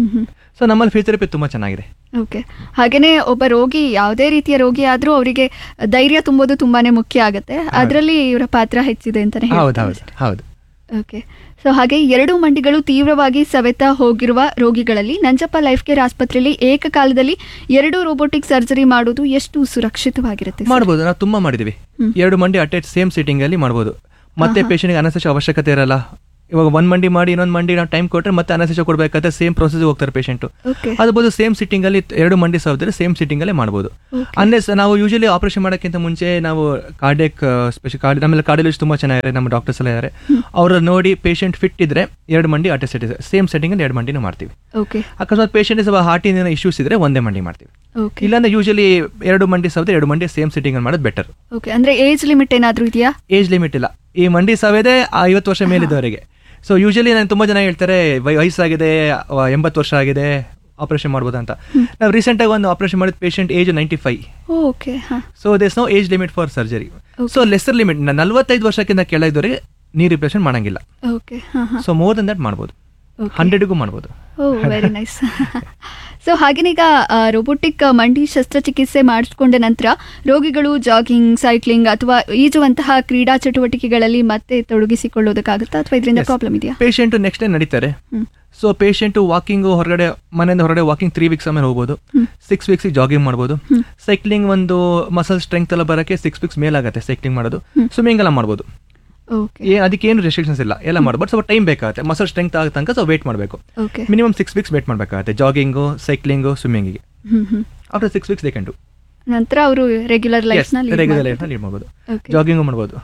So ನಮ್ಮಲ್ಲಿ ಫಿಸಿಯೋಥೆರಪಿ ತುಂಬಾ ಚೆನ್ನಾಗಿದೆ. ಓಕೆ. ಹಾಗೇನೆ ಒಬ್ಬ ರೋಗಿ ಯಾವುದೇ ರೀತಿಯ ರೋಗಿ ಆದ್ರೂ ಅವರಿಗೆ ಧೈರ್ಯ ತುಂಬೋದು ತುಂಬಾನೇ ಮುಖ್ಯ ಆಗುತ್ತೆ. ಅದರಲ್ಲಿ ಇವರ ಪಾತ್ರ ಹೆಚ್ಚಿದೆ ಅಂತಾನೆ ಹೇಳ್ಬೋದು. ಹೌದು. ಓಕೆ. ಸೊ ಹಾಗೆ ಎರಡು ಮಂಡಿಗಳು ತೀವ್ರವಾಗಿ ಸವೆತ ಹೋಗಿರುವ ರೋಗಿಗಳಲ್ಲಿ ನಂಜಪ್ಪ ಲೈಫ್ ಕೇರ್ ಆಸ್ಪತ್ರೆಯಲ್ಲಿ ಏಕಕಾಲದಲ್ಲಿ ಎರಡು ರೋಬೋಟಿಕ್ ಸರ್ಜರಿ ಮಾಡೋದು ಎಷ್ಟು ಸುರಕ್ಷಿತವಾಗಿರುತ್ತೆ? ಮಾಡಬಹುದು. ನಾವು ತುಂಬಾ ಮಾಡಿದೀವಿ. ಎರಡು ಮಂಡಿ ಅಟ್ ಸೇಮ್ ಸೀಟಿಂಗ್ ಅಲ್ಲಿ ಮಾಡಬಹುದು. ಮತ್ತೆ ಪೇಷಂಟ್ಗೆ ಅನಸ್ತೇಶಿಯಾ ಅವಶ್ಯಕತೆ ಇರಲ್ಲ. ಇವಾಗ ಒಂದ್ ಮಂಡಿ ಮಾಡಿ ಇನ್ನೊಂದು ಮಂಡಿ ನಾವು ಟೈಮ್ ಕೊಟ್ಟರೆ ಮತ್ತೆ ಅನಸ್ತೇಷಿಯಾ ಕೊಡಬೇಕಾದ್ರೆ ಸೇಮ್ ಪ್ರೊಸೆಸ್ ಹೋಗ್ತಾರೆ ಪೇಷಂಟು. ಓಕೆ. ಅದು ಬೋದು ಸೇಮ್ ಸಿಟ್ಟಿಂಗ್ ಅಲ್ಲಿ ಎರಡು ಮಂಡಿ ಸಾವಿದ್ರೆ ಸೇಮ್ ಸಿಟ್ಟಿಂಗ್ ಅಲ್ಲೇ ಮಾಡ್ಬೋದು. ಅನ್ಲೆಸ್ ನಾವು ಯೂಶಲಿ ಆಪರೇಷನ್ ಮಾಡೋಕ್ಕಿಂತ ಮುಂಚೆ ನಾವು ಕಾರ್ಡಿಯಕ್ ಸ್ಪೆಷಲ್ ಕಾರ್ಡ್ ನಮ್ಮೆಲ್ಲ ಕಾರ್ಡಿಯಾಲಜಿಸ್ಟ್ ತುಂಬಾ ಚೆನ್ನಾಗಿದ್ದಾರೆ, ನಮ್ಮ ಡಾಕ್ಟರ್ಸ್ ಎಲ್ಲ ಇದ್ದಾರೆ, ಅವ್ರ ನೋಡಿ ಪೇಷಂಟ್ ಫಿಟ್ ಇದ್ರೆ ಎರಡು ಮಂಡಿ ಅಟೆಸ್ಟ್ ಇದೆ ಸೇಮ್ ಸೆಟ್ಟಿಂಗ್ ಅಲ್ಲಿ ಎರಡು ಮಂಡಿನೂ ಮಾಡ್ತೀವಿ. ಓಕೆ. ಅಕಸ್ಮಾತ್ ಪೇಷಂಟ್ ಸ್ವಲ್ಪ ಹಾರ್ಟಿನ ಇಶ್ಯೂಸ್ ಇದ್ರೆ ಒಂದೇ ಮಂಡಿ ಮಾಡ್ತೀವಿ. ಓಕೆ. ಇಲ್ಲಾಂದ್ರೆ ಯೂಶಲಿ ಎರಡು ಮಂಡಿ ಸಾವಿದ್ರೆ ಎರಡು ಮಂಡಿ ಸೇಮ್ ಸಿಟ್ಟಿಂಗ್ ಅಲ್ಲಿ ಮಾಡೋದು ಬೆಟರ್. ಓಕೆ. ಅಂದ್ರೆ ಏಜ್ ಲಿಮಿಟ್ ಏನಾದ್ರೂ ಇದೆಯಾ? ಏಜ್ ಲಿಮಿಟ್ ಇಲ್ಲ, ಈ ಮಂಡಿ ಸಾವಿದೆ ಐವತ್ತು ವರ್ಷ ಮೇಲಿದ್ದವರೆಗೆ. ಸೊ ಯೂಶಲಿ ನಾನು ತುಂಬಾ ಜನ ಹೇಳ್ತಾರೆ ವಯಸ್ಸಾಗಿದೆ, ಎಂಬತ್ತು ವರ್ಷ ಆಗಿದೆ, ಆಪರೇಷನ್ ಮಾಡ್ಬೋದಾ ಅಂತ. ನಾವು ರೀಸೆಂಟ್ ಆಗಿ ಒಂದು ಆಪರೇಷನ್ ಮಾಡಿದ patient age ninety five. Okay. So Des no age limit for surgery. So lesser limit ನಲ್ವತ್ತೈದು ವರ್ಷಕ್ಕಿಂತ ಕೆಳಗಿದವರಿಗೆ ನೀ ರಿಪ್ಲೇಸ್ಮೆಂಟ್ ಮಾಡಂಗಿಲ್ಲ. Okay. So more than that ಮಾಡ್ಬೋದು, ಹಂಡ್ರೆಡ್ಗೂ ಮಾಡ್ಬೋದು. ಓ ವೆರಿ ನೈಸ್. ಸೊ ಹಾಗೇನೆ ಈಗ ರೋಬೋಟಿಕ್ ಮಂಡಿ ಶಸ್ತ್ರಚಿಕಿತ್ಸೆ ಮಾಡಿಸ್ಕೊಂಡ ನಂತರ ರೋಗಿಗಳು ಜಾಗಿಂಗ್, ಸೈಕ್ಲಿಂಗ್ ಅಥವಾ ಈಜುವಂತಹ ಕ್ರೀಡಾ ಚಟುವಟಿಕೆಗಳಲ್ಲಿ ಮತ್ತೆ ತೊಡಗಿಸಿಕೊಳ್ಳೋದಕ್ಕಾಗುತ್ತಾ ಅಥವಾ ಇದರಿಂದ ಪ್ರಾಬ್ಲಮ್ ಇದೆಯಾ? Patient next day ನಡೀತಾರೆ. So patient walking ಹೊರಗಡೆ ಮನೆಯಿಂದ ಹೊರಗಡೆ ವಾಕಿಂಗ್ ತ್ರೀ ವೀಕ್ಸ್ ಆಮೇಲೆ ಹೋಗ್ಬೋದು, ಸಿಕ್ಸ್ ವೀಕ್ಸ್ ಜಾಗಿಂಗ್ ಮಾಡ್ಬೋದು. ಸೈಕ್ಲಿಂಗ್ ಒಂದು ಮಸಲ್ ಸ್ಟ್ರೆಂತ್ ಎಲ್ಲ ಬರೋಕ್ಕೆ ಸಿಕ್ಸ್ ವೀಕ್ಸ್ ಮೇಲಾಗುತ್ತೆ ಸೈಕ್ಲಿಂಗ್ ಮಾಡೋದು. ಸ್ವಿಮ್ಮಿಂಗ್ ಎಲ್ಲ ಮಾಡ್ಬೋದು, ಅದಕ್ಕೆ ಏನು ರೆಸ್ಟ್ರಿಕ್ಷನ್ಸ್ ಇಲ್ಲ, ಎಲ್ಲ ಮಾಡ್ಬೋದು. ಸ್ವಲ್ಪ ಟೈಮ್ ಬೇಕಾಗುತ್ತೆ, ಮಸಲ್ ಸ್ಟ್ರೆಂತ್ ಆಗ ತನಕ ಸ್ವಲ್ಪ ವೇಟ್ ಮಾಡಬೇಕು. ಮಿನಿಮಮ್ ಸಿಕ್ಸ್ ವೀಕ್ಸ್ ವೇಟ್ ಮಾಡಬೇಕಾಗುತ್ತೆ jogging, cycling, ಸ್ವಿಮ್ಮಿಂಗಿಗೆ. After six weeks they can do. ನಂತರ ಅವರು regular life regular life lead ಮಾಡ್ಬೋದು, ಜಾಗಿಂಗು ಮಾಡ್ಬೋದು.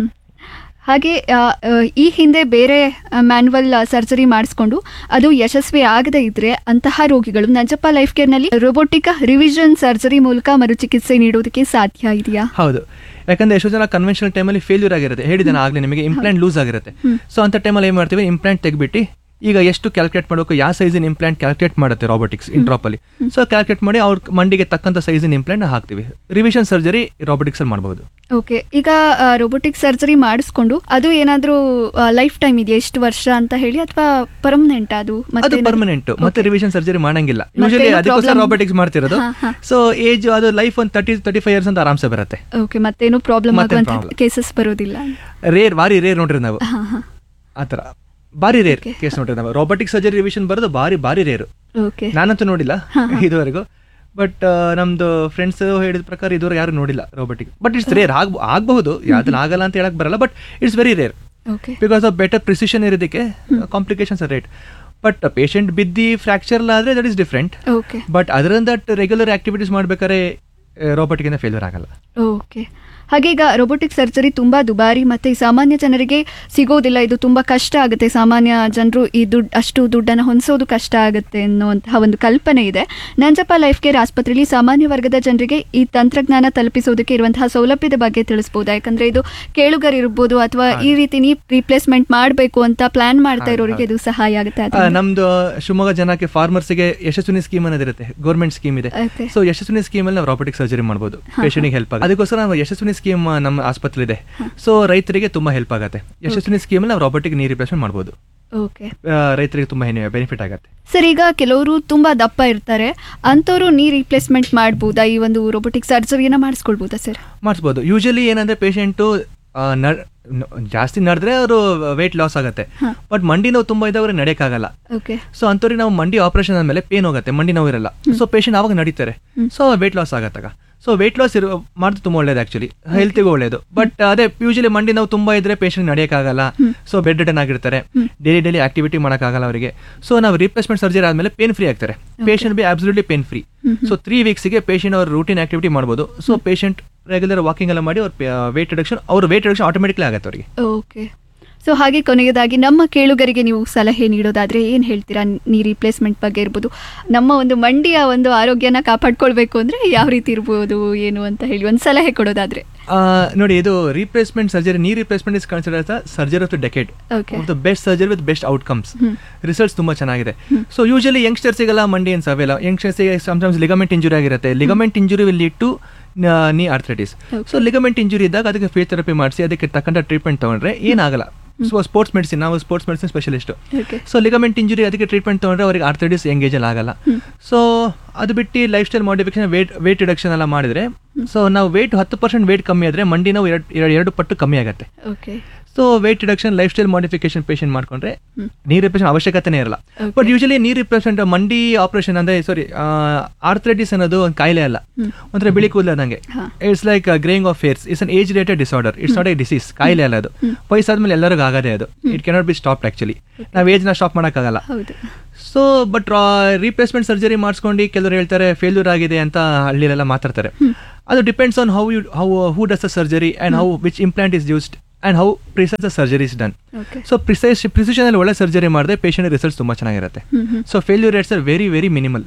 ಹಾಗೆ ಈ ಹಿಂದೆ ಬೇರೆ ಮ್ಯಾನ್ಯುವಲ್ ಸರ್ಜರಿ ಮಾಡಿಸ್ಕೊಂಡು ಅದು ಯಶಸ್ವಿ ಆಗದೇ ಇದ್ರೆ ಅಂತಹ ರೋಗಿಗಳು Nanjappa life ಕೇರ್ನಲ್ಲಿ robotic revision surgery ಮೂಲಕ ಮರುಚಿಕಿತ್ಸೆ ನೀಡೋದಕ್ಕೆ ಸಾಧ್ಯ ಇದೆಯಾ? ಹೌದು, ಯಾಕಂದ್ರೆ ಎಷ್ಟೋ ಜನ ಕನ್ವೆನ್ಷನಲ್ ಟೈಮಲ್ಲಿ ಫೇಲ್ಯೂರ್ ಆಗಿರುತ್ತೆ, ಹೇಳಿದ್ದೇನೆ ಆಗಲೇ ನಿಮಗೆ, ಇಂಪ್ಲಾಂಟ್ ಲೂಸ್ ಆಗಿರುತ್ತೆ. ಸೊ ಅಂತ ಟೈಮಲ್ಲಿ ಏನು ಮಾಡ್ತೀವಿ, ಇಂಪ್ಲಾಂಟ್ ತೆಗ್ಬಿಟ್ಟು ಈಗ ಎಷ್ಟು ಕ್ಯಾಲ್ಕುಲೇಟ್ ಮಾಡಬೇಕು, ಯಾವ ಸೈಜಿನ ಇಂಪ್ಲಾಂಟ್ ಕ್ಯಾಲ್ಕುಲೇಟ್ ಮಾಡುತ್ತೆ ರಾಬೋಟಿಕ್ಸ್ ಇಂಟ್ರಾಪಲ್ಲಿ. ಸೊ ಕ್ಯಾಲ್ಕುಲೇಟ್ ಮಾಡಿ ಅವ್ರ ಮಂಡಿಗೆ ತಕ್ಕಂಥ ಸೈಜಿನ ಇಂಪ್ಲಾಂಟ್ ಹಾಕ್ತೀವಿ. ರಿವಿಷನ್ ಸರ್ಜರಿ ರಾಬೋಟಿಕ್ಸ್ ಅಲ್ಲಿ ಮಾಡಬಹುದು. ಓಕೆ. ಈಗ ರೋಬೋಟಿಕ್ ಸರ್ಜರಿ ಮಾಡಿಸ್ಕೊಂಡು ಅದು ಏನಾದರೂ ಲೈಫ್ ಟೈಮ್ ಇದೆಯಾ, ಎಷ್ಟು ವರ್ಷ ಅಂತ ಹೇಳಿ, ಅಥವಾ ಪರ್ಮನೆಂಟ್? ಅದು ಅದು ಪರ್ಮನೆಂಟ್, ಮತ್ತೆ ರಿವಿಷನ್ ಸರ್ಜರಿ ಮಾಡಂಗಿಲ್ಲ. ಯೂಶಲಿ ಅದಕ್ಕೋಸ್ಕರ ರಾಬೋಟಿಕ್ಸ್ ಮಾಡ್ತಿರೋದು. ಸೊ ಏಜ್ ಅದು ಲೈಫ್ ಒಂದು ತರ್ಟಿ ತರ್ಟಿ ಫೈವ್ ಇಯರ್ಸ್ ಅಂತ ಆರಾಮ್ಸೆ ಬರುತ್ತೆ. ಓಕೆ. ಮತ್ತೇನು ಪ್ರಾಬ್ಲಮ್ ಆಗುವಂತ ಕೇಸಸ್ ಬರೋದಿಲ್ಲ. ರೇರ್, ಭಾರಿ ರೇರ್ ನೋಡ್ರಿ ನಾವು ಆತರ, ಬಾರಿ ರೇರ್ ಕೇಸ್ ನೋಡ್ರಿ ನಾವು. ರಾಬೋಟಿಕ್ ಸರ್ಜರಿ ರಿವಿಷನ್ ಬರೋದು ಬಾರಿ ಬಾರಿ ರೇರು. ನಾನಂತೂ ನೋಡಿಲ್ಲ ಇದುವರೆಗೂ, ಬಟ್ ನಮ್ದು ಫ್ರೆಂಡ್ಸ್ ಹೇಳಿದ ಪ್ರಕಾರ ಇದುವರೆಗೆ ಯಾರು ನೋಡಿಲ್ಲ ರಾಬೋಟಿಕ್. ಬಟ್ ಇಟ್ಸ್ ರೇರ್, ಆಗ್ ಆಗಬಹುದು, ಯಾವ್ದನ್ನ ಆಗಲ್ಲ ಅಂತ ಹೇಳಕ್ ಬರಲ್ಲ, but it's very rare because of better precision ಇರೋದಕ್ಕೆ. Complications rate, but patient ಬಿದ್ದಿ fracture ಆದ್ರೆ ದಟ್ ಇಸ್ ಡಿಫ್ರೆಂಟ್. ಬಟ್ ಅದರಿಂದ ದಟ್ ರೆಗ್ಯುಲರ್ ಆಕ್ಟಿವಿಟೀಸ್ ಮಾಡ್ಬೇಕಾದ್ರೆ ರಾಬೋಟಿಕ್ ಇಂದ ಫೇಲ್ಯೂರ್ ಆಗಲ್ಲ. ಓಕೆ. ಹಾಗೆ ಈಗ ರೋಬೋಟಿಕ್ ಸರ್ಜರಿ ತುಂಬಾ ದುಬಾರಿ ಮತ್ತೆ ಸಾಮಾನ್ಯ ಜನರಿಗೆ ಸಿಗೋದಿಲ್ಲ, ಇದು ತುಂಬಾ ಕಷ್ಟ ಆಗುತ್ತೆ, ಸಾಮಾನ್ಯ ಜನರು ಈ ದುಡ್ಡು ಅಷ್ಟು ದುಡ್ಡನ್ನು ಹೊಂದಿಸೋದು ಕಷ್ಟ ಆಗುತ್ತೆ ಅನ್ನುವಂತಹ ಒಂದು ಕಲ್ಪನೆ ಇದೆ. ನಂಜಪ್ಪ ಲೈಫ್ ಕೇರ್ ಆಸ್ಪತ್ರೆಯಲ್ಲಿ ಸಾಮಾನ್ಯ ವರ್ಗದ ಜನರಿಗೆ ಈ ತಂತ್ರಜ್ಞಾನ ತಲುಪಿಸೋದಕ್ಕೆ ಇರುವಂತಹ ಸೌಲಭ್ಯದ ಬಗ್ಗೆ ತಿಳಿಸಬಹುದಾ? ಯಾಕಂದ್ರೆ ಇದು ಕೇಳುಗರು ಇರ್ಬೋದು ಅಥವಾ ಈ ರೀತಿ ನೀವು ರಿಪ್ಲೇಸ್ಮೆಂಟ್ ಮಾಡಬೇಕು ಅಂತ ಪ್ಲಾನ್ ಮಾಡ್ತಾ ಇರೋರಿಗೆ ಇದು ಸಹಾಯ ಆಗುತ್ತೆ. ನಮ್ದು ಶಿವಮೊಗ್ಗ ಜನಕ್ಕೆ ಫಾರ್ಮರ್ಸ್ಗೆ ಯಶಸ್ವಿನಿ ಸ್ಕೀಮ್ ಅನ್ನೋದಿರುತ್ತೆ, ಗೌರ್ಮೆಂಟ್ ಸ್ಕೀಮ್ ಇದೆ. ಸೊ ಯಶಸ್ವಿನಿ ಸ್ಕೀಮ್ ಅಲ್ಲಿ ನಾವು ರಾಬೋಟಿಕ್ ಸರ್ಜರಿ ಮಾಡಬಹುದು, ಪೇಷಂಟ್ಗೆ ಹೆಲ್ಪ್ ಆಗುತ್ತೆ. ಅದಕ್ಕೋಸ್ಕರ ನಾವು ಯಶಸ್ವಿನಿ ಸ್ಕೀಮ್ ನಮ್ಮ ಆಸ್ಪತ್ರೆ ಇದೆ. ಸೊ ರೈತರಿಗೆ ತುಂಬಾ ಹೆಲ್ಪ್ ಆಗುತ್ತೆ. ಯಶಸ್ವಿನಿ ಸ್ಕೀಮ್ ಅಲ್ಲಿ ನಾವು ರಾಬೋಟಿಕ್ ನೀ ರಿಪ್ಲೇಸ್ಮೆಂಟ್ ಮಾಡಬಹುದು. ರೈತರಿಗೆ ತುಂಬಾ ಬೆನಿಫಿಟ್ ಆಗುತ್ತೆ. ಸರ್, ಈಗ ಕೆಲವರು ತುಂಬಾ ದಪ್ಪ ಇರ್ತಾರೆ, ಅಂತವರು ನೀ ರಿಪ್ಲೇಸ್ಮೆಂಟ್ ಮಾಡಬಹುದಾ? ಈ ಒಂದು ರೋಬೋಟಿಕ್ ಸರ್ಜರಿಯನ್ನ ಮಾಡಿಸ್ಕೊಳ್ಬಹುದಾ ಸರ್? ಮಾಡಿಸ್ಬೋದು. ಯೂಶಲಿ ಏನಂದ್ರೆ ಪೇಷಂಟು ಜಾಸ್ತಿ ನಡೆದ್ರೆ ಅವರು ವೇಟ್ ಲಾಸ್ ಆಗುತ್ತೆ, ಬಟ್ ಮಂಡಿ ನೋವು ತುಂಬಾ ಇದ್ದವ್ರಿಗೆ ನಡೆಯಕ್ಕಾಗಲ್ಲ. ಸೊ ಅಂತವ್ರಿಗೆ ನಾವು ಮಂಡಿ ಆಪರೇಷನ್ ಆದ್ಮೇಲೆ ಪೇನ್ ಹೋಗುತ್ತೆ, ಮಂಡಿ ನೋವು ಇರಲ್ಲ. ಸೊ ಪೇಷಂಟ್ ಆವಾಗ ನಡೀತಾರೆ, so weight loss ಆಗತ್ತಾಗ. So weight loss ಇರೋ ಮಾಡಿದ್ರೆ ತುಂಬಾ ಒಳ್ಳೇದು, ಆಕ್ಚುಲಿ ಹೆಲ್ತಿಗೂ ಒಳ್ಳೇದು. ಬಟ್ ಅದೇ ಯೂಶಲಿ ಮಂಡಿ ನಾವು ತುಂಬಾ ಇದ್ರೆ ಪೇಷಂಟ್ ನಡೆಯಕ್ಕಾಗಲ್ಲ, ಸೊ ಬೆಡ್ ರಿಟರ್ನ್ ಆಗಿರ್ತಾರೆ, ಡೈಲಿ ಡೈಲಿ ಆಕ್ಟಿವಿಟಿ ಮಾಡೋಕ್ಕಾಗಲ್ಲ ಅವರಿಗೆ. ಸೊ ನಾವು ರಿಪ್ಲೇಸ್ಮೆಂಟ್ ಸರ್ಜರಿ ಆದ್ಮೇಲೆ ಪೇನ್ ಫ್ರೀ ಆಗ್ತಾರೆ, patient B absolutely pain free. So three ವೀಕ್ಸ್ಗೆ patient ಅವ್ರ ರೂಟೀನ್ ಆಕ್ಟಿವಿಟಿ ಮಾಡ್ಬೋದು. ಸೊ ಪೇಷಂಟ್ ರೆಗ್ಯುಲರ್ ವಾಕಿಂಗ್ ಎಲ್ಲ ಮಾಡಿ ಅವ್ರ ವೇಟ್ ರಿಡಕ್ಷನ್ ಅವ್ರ ವೇಟ್ ರಿಡಕ್ಷನ್ ಆಟೋಮೆಟಿಕ್ಲಿ ಆಗುತ್ತೆ ಅವರಿಗೆ. ಓಕೆ. ಸೊ ಹಾಗೆ ಕೊನೆಯದಾಗಿ ನಮ್ಮ ಕೇಳುಗರಿಗೆ ನೀವು ಸಲಹೆ ನೀಡೋದಾದ್ರೆ ಏನು ಹೇಳ್ತೀರಾ? ನೀ ರಿಪ್ಲೇಸ್ಮೆಂಟ್ ಬಗ್ಗೆ ಇರ್ಬೋದು, ನಮ್ಮ ಒಂದು ಮಂಡಿಯ ಒಂದು ಆರೋಗ್ಯನ ಕಾಪಾಡ್ಕೊಳ್ಬೇಕು ಅಂದ್ರೆ ಯಾವ ರೀತಿ ಇರ್ಬೋದು ಏನು ಅಂತ ಹೇಳಿ ಒಂದು ಸಲಹೆ ಕೊಡೋದಾದ್ರೆ? ನೋಡಿ, ಇದು ರಿಪ್ಲೇಸ್ಮೆಂಟ್ ಸರ್ಜರಿ, ನೀ replacement is consider as surgery of the decade, the best surgery with best outcomes. Results ತುಂಬಾ ಚೆನ್ನಾಗಿದೆ. ಸೊ ಯೂಶಲಿ ಯಂಗ್ಸ್ಟರ್ಸಿಗೆಲ್ಲ ಮಂಡಿ ಏನು ಸವೆಲ್ಲ, ಯಂಗ್ಸ್ಟರ್ಸಿಗೆ ಸಮ್ಟೈಮ್ಸ್ ಲಿಗಮೆಂಟ್ ಇಂಜುರಿ ಆಗಿರುತ್ತೆ. Ligament injury will lead to ನೀ ಆರ್ಥ್ರೈಟಿಸ್. ಸೊ ಲಿಗಮೆಂಟ್ ಇಂಜುರಿ ಇದ್ದಾಗ ಅದಕ್ಕೆ physiotherapy ಮಾಡಿಸಿ ಅದಕ್ಕೆ ತಕ್ಕಂಥ ಟ್ರೀಟ್ಮೆಂಟ್ ತಗೊಂಡ್ರೆ ಏನಾಗಲ್ಲ. ಸೊ ಸ್ಪೋರ್ಟ್ಸ್ ಮೆಡಿಸಿನ್, ನಾವು sports medicine specialist. So ligament injury ಅದಕ್ಕೆ ಟ್ರೀಟ್ಮೆಂಟ್ ತಗೊಂಡ್ರೆ ಅವರಿಗೆ ಆರ್ಥ್ರೈಟಿಸ್ ಎಂಗೇಜ್ ಅಲ್ಲಿ ಆಗಲ್ಲ. ಸೊ ಅದು ಬಿಟ್ಟು life style modification wait wait reduction ಎಲ್ಲ ಮಾಡಿದ್ರೆ ಸೊ ನಾವು ವೇಟ್ ಹತ್ತು ಪರ್ಸೆಂಟ್ ವೇಟ್ ಕಮ್ಮಿ ಆದರೆ ಮಂಡಿ ನಾವು ಎರಡು ಎರಡು ಪಟ್ಟು ಕಮ್ಮಿ ಆಗುತ್ತೆ. Okay. So wait reduction life style modification patient ಮಾಡ್ಕೊಂಡ್ರೆ ನೀ ರಿಪ್ಲೇಸ್ಮೆಂಟ್ ಅವಶ್ಯಕತೆನೇ ಇರಲ್ಲ. ಬಟ್ ಯೂಶಲಿ ನೀ ರಿಪ್ಲೇಸ್ಮೆಂಟ್ ಮಂಡಿ ಆಪರೇಷನ್ ಅಂದ್ರೆ ಸಾರಿ ಆರ್ಥ್ರೈಟಿಸ್ ಅನ್ನೋದು ಒಂದು ಕಾಯಿಲೆ ಅಲ್ಲ, ಒಂಥರ ಬಿಳಿ ಕೂದಲದಂಗೆ. It's like greying of hairs. It's an age related disorder. It's not A disease, ಕಾಯಿಲೆ ಅಲ್ಲ ಅದು. ವಯಸ್ಸಾದ್ಮೇಲೆ ಎಲ್ಲರಿಗೂ ಆಗದೆ ಅದು. It cannot be stop actually. ನಾವು ಏಜ್ ನ ಸ್ಟಾಪ್ ಮಾಡೋಕ್ಕಾಗಲ್ಲ. ಸೊ ಬಟ್ ರೀಪ್ಲೇಸ್ಮೆಂಟ್ ಸರ್ಜರಿ ಮಾಡಿಸ್ಕೊಂಡು ಕೆಲವರು ಹೇಳ್ತಾರೆ ಫೇಲ್ಯೂರ್ ಆಗಿದೆ ಅಂತ ಹಳ್ಳಿಲೆಲ್ಲ ಮಾತಾಡ್ತಾರೆ. ಅದು depends on how you how who does the surgery and how which implant is used and how precise the surgery is done. So precise precision ಅಲ್ಲಿ ಒಳ್ಳೆ ಸರ್ಜರಿ ಮಾಡಿದ್ರೆ ಪೇಷಂಟ್ ರಿಸಲ್ಟ್ಸ್ ತುಂಬಾ ಚೆನ್ನಾಗಿರುತ್ತೆ. So failure rates are very very minimal.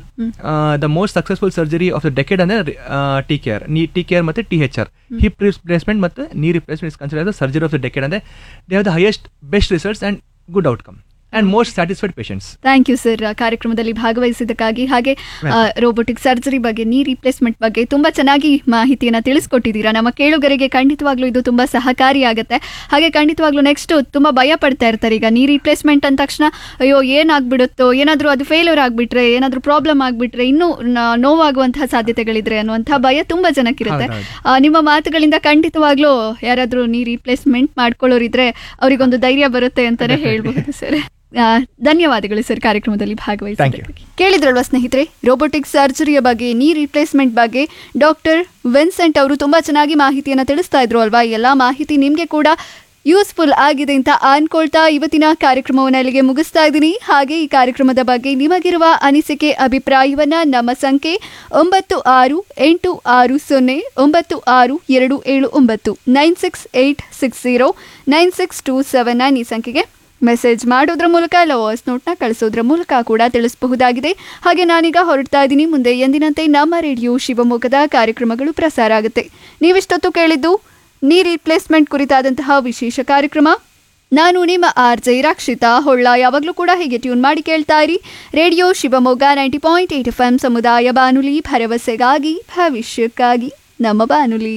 The most successful surgery of the decade ಅಂದ್ರೆ T care ನೀ T care ಮತ್ತೆ T H R hip replacement ಮತ್ತೆ ನೀ replacement is consider the surgery of the decade. ಅಂದ್ರೆ they have the highest best results and good outcome and most satisfied patients. Thank you sir ಕಾರ್ಯಕ್ರಮದಲ್ಲಿ ಭಾಗವಹಿಸಿದ್ದಕ್ಕಾಗಿ. ಹಾಗೆ robotic surgery ಬಗ್ಗೆ, ನೀ replacement ಬಗ್ಗೆ ತುಂಬ ಚೆನ್ನಾಗಿ ಮಾಹಿತಿಯನ್ನು ತಿಳಿಸ್ಕೊಟ್ಟಿದ್ದೀರಾ. ನಮ್ಮ ಕೇಳುಗರಿಗೆ ಖಂಡಿತವಾಗ್ಲೂ ಇದು ತುಂಬ ಸಹಕಾರಿಯಾಗುತ್ತೆ. ಹಾಗೆ ಖಂಡಿತವಾಗ್ಲೂ ನೆಕ್ಸ್ಟ್ ತುಂಬ ಭಯ ಪಡ್ತಾ ಇರ್ತಾರೆ. ಈಗ ನೀ ರಿಪ್ಲೇಸ್ಮೆಂಟ್ ಅಂದ ತಕ್ಷಣ ಅಯ್ಯೋ ಏನಾಗ್ಬಿಡುತ್ತೋ, ಏನಾದರೂ ಅದು ಫೇಲ್ಯೂರ್ ಆಗಿಬಿಟ್ರೆ, ಏನಾದರೂ ಪ್ರಾಬ್ಲಮ್ ಆಗಿಬಿಟ್ರೆ ಇನ್ನೂ ನೋವಾಗುವಂತಹ ಸಾಧ್ಯತೆಗಳಿದ್ರೆ ಅನ್ನುವಂಥ ಭಯ ತುಂಬ ಜನಕ್ಕಿರುತ್ತೆ. ನಿಮ್ಮ ಮಾತುಗಳಿಂದ ಖಂಡಿತವಾಗ್ಲೂ ಯಾರಾದರೂ ನೀ ರಿಪ್ಲೇಸ್ಮೆಂಟ್ ಮಾಡ್ಕೊಳ್ಳೋರಿದ್ರೆ ಅವರಿಗೊಂದು ಧೈರ್ಯ ಬರುತ್ತೆ ಅಂತಲೇ ಹೇಳ್ಬಹುದು ಸರ್. ಧನ್ಯವಾದಗಳು ಸರ್ ಕಾರ್ಯಕ್ರಮದಲ್ಲಿ ಭಾಗವಹಿಸಿದ್ದಕ್ಕೆ. ಕೇಳಿದ್ರಲ್ವಾ ಸ್ನೇಹಿತರೆ, ರೋಬೋಟಿಕ್ ಸರ್ಜರಿಯ ಬಗ್ಗೆ, ನೀ ರಿಪ್ಲೇಸ್ಮೆಂಟ್ ಬಗ್ಗೆ ಡಾಕ್ಟರ್ ವಿನ್ಸೆಂಟ್ ಅವರು ತುಂಬ ಚೆನ್ನಾಗಿ ಮಾಹಿತಿಯನ್ನು ತಿಳಿಸ್ತಾ ಇದ್ರು ಅಲ್ವಾ. ಎಲ್ಲ ಮಾಹಿತಿ ನಿಮಗೆ ಕೂಡ ಯೂಸ್ಫುಲ್ ಆಗಿದೆ ಅಂತ ಅನ್ಕೊಳ್ತಾ ಇವತ್ತಿನ ಕಾರ್ಯಕ್ರಮವನ್ನು ಅಲ್ಲಿಗೆ ಮುಗಿಸ್ತಾ ಇದ್ದೀನಿ. ಹಾಗೆ ಈ ಕಾರ್ಯಕ್ರಮದ ಬಗ್ಗೆ ನಿಮಗಿರುವ ಅನಿಸಿಕೆ, ಅಭಿಪ್ರಾಯವನ್ನ ನಮ್ಮ ಸಂಖ್ಯೆ ಒಂಬತ್ತು ಆರು ಎಂಟು ಆರು ಸೊನ್ನೆ ಒಂಬತ್ತು ಆರು ಎರಡು ಏಳು ಒಂಬತ್ತು nine six eight six zero nine six two seven nine ಈ ಸಂಖ್ಯೆಗೆ ಮೆಸೇಜ್ ಮಾಡೋದ್ರ ಮೂಲಕ ಇಲ್ಲ ವಾಯ್ಸ್ ನೋಟ್ನ ಕಳಿಸೋದ್ರ ಮೂಲಕ ಕೂಡ ತಿಳಿಸಬಹುದಾಗಿದೆ. ಹಾಗೆ ನಾನೀಗ ಹೊರಡ್ತಾ ಇದ್ದೀನಿ. ಮುಂದೆ ಎಂದಿನಂತೆ ನಮ್ಮ ರೇಡಿಯೋ ಶಿವಮೊಗ್ಗದ ಕಾರ್ಯಕ್ರಮಗಳು ಪ್ರಸಾರ ಆಗುತ್ತೆ. ನೀವಿಷ್ಟೊತ್ತು ಕೇಳಿದ್ದು ನೀ ರಿಪ್ಲೇಸ್ಮೆಂಟ್ ಕುರಿತಾದಂತಹ ವಿಶೇಷ ಕಾರ್ಯಕ್ರಮ. ನಾನು ನಿಮ್ಮ ಆರ್ ಜೆ ರಕ್ಷಿತಾ ಹೊಳ್ಳ. ಯಾವಾಗಲೂ ಕೂಡ ಹೀಗೆ ಟ್ಯೂನ್ ಮಾಡಿ ಕೇಳ್ತಾ ಇರಿ radio Shivamogga ninety point eight F M ಸಮುದಾಯ ಬಾನುಲಿ, ಭರವಸೆಗಾಗಿ ಭವಿಷ್ಯಕ್ಕಾಗಿ ನಮ್ಮ ಬಾನುಲಿ.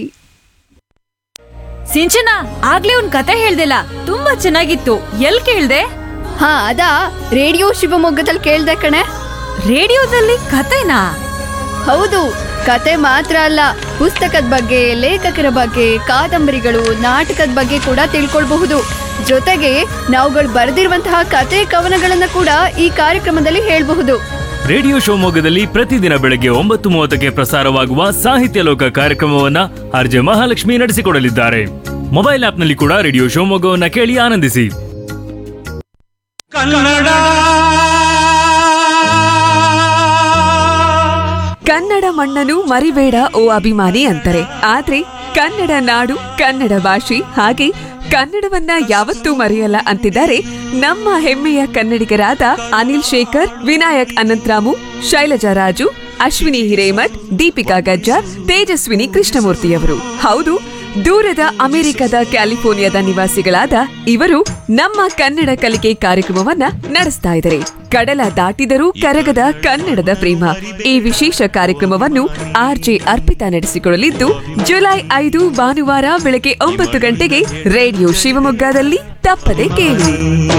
ಸಿಂಚನ, ಆಗ್ಲೇ ಒಂದ್ ಕತೆ ಹೇಳ್ದಿಲ್ಲ, ತುಂಬಾ ಚೆನ್ನಾಗಿತ್ತು. ಎಲ್ ಕೇಳ್ದೆ? ಹಾ ಅದಾ ರೇಡಿಯೋ ಶಿವಮೊಗ್ಗದಲ್ಲಿ ಕೇಳ್ದೆ ಕಣೆ. ರೇಡಿಯೋದಲ್ಲಿ ಕತೆನಾ? ಹೌದು, ಕತೆ ಮಾತ್ರ ಅಲ್ಲ, ಪುಸ್ತಕದ ಬಗ್ಗೆ, ಲೇಖಕರ ಬಗ್ಗೆ, ಕಾದಂಬರಿಗಳು, ನಾಟಕದ ಬಗ್ಗೆ ಕೂಡ ತಿಳ್ಕೊಳ್ಬಹುದು. ಜೊತೆಗೆ ನಾವುಗಳು ಬರೆದಿರುವಂತಹ ಕತೆ ಕವನಗಳನ್ನ ಕೂಡ ಈ ಕಾರ್ಯಕ್ರಮದಲ್ಲಿ ಹೇಳಬಹುದು. ರೇಡಿಯೋ ಶಿವಮೊಗ್ಗದಲ್ಲಿ ಪ್ರತಿದಿನ ಬೆಳಗ್ಗೆ ಒಂಬತ್ತು ಮೂವತ್ತಕ್ಕೆ ಪ್ರಸಾರವಾಗುವ ಸಾಹಿತ್ಯ ಲೋಕ ಕಾರ್ಯಕ್ರಮವನ್ನ ಆರ್ ಜೆ ಮಹಾಲಕ್ಷ್ಮಿ ನಡೆಸಿಕೊಡಲಿದ್ದಾರೆ. ಮೊಬೈಲ್ ಆಪ್ನಲ್ಲಿ ಕೂಡ ರೇಡಿಯೋ ಶಿವಮೊಗ್ಗವನ್ನ ಕೇಳಿ ಆನಂದಿಸಿ. ಕನ್ನಡ ಕನ್ನಡ ಮಣ್ಣನ್ನು ಮರಿಬೇಡ ಓ ಅಭಿಮಾನಿ ಅಂತಾರೆ. ಆದ್ರೆ ಕನ್ನಡ ನಾಡು, ಕನ್ನಡ ಭಾಷೆ, ಹಾಗೆ ಕನ್ನಡವನ್ನ ಯಾವತ್ತೂ ಮರೆಯಲ್ಲ ಅಂತಿದ್ದಾರೆ ನಮ್ಮ ಹೆಮ್ಮೆಯ ಕನ್ನಡಿಗರಾದ ಅನಿಲ್ ಶೇಖರ್, ವಿನಾಯಕ್ ಅನಂತರಾಮು, ಶೈಲಜಾ ರಾಜು, ಅಶ್ವಿನಿ ಹಿರೇಮಠ್, ದೀಪಿಕಾ ಗಜ್ಜಾರ್, ತೇಜಸ್ವಿನಿ ಕೃಷ್ಣಮೂರ್ತಿಯವರು. ಹೌದು, ದೂರದ ಅಮೆರಿಕದ ಕ್ಯಾಲಿಫೋರ್ನಿಯಾದ ನಿವಾಸಿಗಳಾದ ಇವರು ನಮ್ಮ ಕನ್ನಡ ಕಲಿಕೆ ಕಾರ್ಯಕ್ರಮವನ್ನ ನಡೆಸ್ತಾ ಇದ್ದಾರೆ. ಕಡಲ ದಾಟಿದರೂ ಕರಗದ ಕನ್ನಡದ ಪ್ರೇಮ ಈ ವಿಶೇಷ ಕಾರ್ಯಕ್ರಮವನ್ನು ಆರ್ ಜೆ ಅರ್ಪಿತಾ ನಡೆಸಿಕೊಡಲಿದ್ದು ಜುಲೈ ಐದು ಭಾನುವಾರ ಬೆಳಗ್ಗೆ ಒಂಬತ್ತು ಗಂಟೆಗೆ ರೇಡಿಯೋ ಶಿವಮೊಗ್ಗದಲ್ಲಿ ತಪ್ಪದೆ ಕೇಳಿ.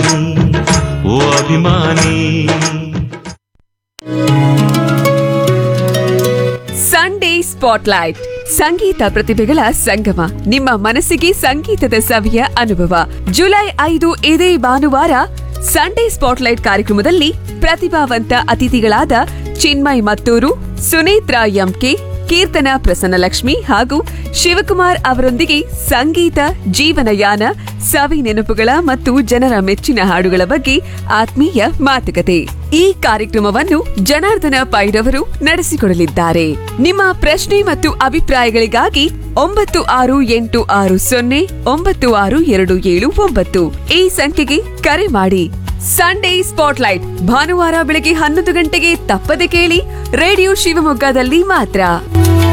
ಸಂಡೇ ಸ್ಪಾಟ್ಲೈಟ್, ಸಂಗೀತ ಪ್ರತಿಭೆಗಳ ಸಂಗಮ, ನಿಮ್ಮ ಮನಸ್ಸಿಗೆ ಸಂಗೀತದ ಸವಿಯ ಅನುಭವ. ಜುಲೈ ಐದು ಇದೇ ಭಾನುವಾರ ಸಂಡೇ ಸ್ಪಾಟ್ಲೈಟ್ ಕಾರ್ಯಕ್ರಮದಲ್ಲಿ ಪ್ರತಿಭಾವಂತ ಅತಿಥಿಗಳಾದ ಚಿನ್ಮಯ್ ಮತ್ತೂರು, ಸುನೇತ್ರಾ ಎಂಕೆ, ಕೀರ್ತನ ಪ್ರಸನ್ನಲಕ್ಷ್ಮಿ ಹಾಗೂ ಶಿವಕುಮಾರ್ ಅವರೊಂದಿಗೆ ಸಂಗೀತ, ಜೀವನಯಾನ, ಸವಿ ನೆನಪುಗಳ ಮತ್ತು ಜನರ ಮೆಚ್ಚಿನ ಹಾಡುಗಳ ಬಗ್ಗೆ ಆತ್ಮೀಯ ಮಾತುಕತೆ. ಈ ಕಾರ್ಯಕ್ರಮವನ್ನು ಜನಾರ್ದನ ಪೈರವರು ನಡೆಸಿಕೊಡಲಿದ್ದಾರೆ. ನಿಮ್ಮ ಪ್ರಶ್ನೆ ಮತ್ತು ಅಭಿಪ್ರಾಯಗಳಿಗಾಗಿ ಒಂಬತ್ತು ಆರು ಎಂಟು ಆರು ಸೊನ್ನೆ ಒಂಬತ್ತು ಆರು ಎರಡು ಏಳು ಒಂಬತ್ತು ಈ ಸಂಖ್ಯೆಗೆ ಕರೆ ಮಾಡಿ. ಸಂಡೇ ಸ್ಪಾಟ್ಲೈಟ್ ಭಾನುವಾರ ಬೆಳಗ್ಗೆ ಹನ್ನೊಂದು ಗಂಟೆಗೆ ತಪ್ಪದೆ ಕೇಳಿ ರೇಡಿಯೋ ಶಿವಮೊಗ್ಗದಲ್ಲಿ ಮಾತ್ರ.